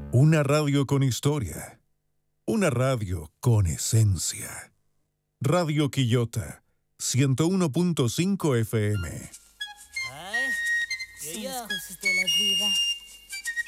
Una radio con historia. Una radio con esencia. Radio Quillota, 101.5 FM. Ay, Son las cosas de la vida.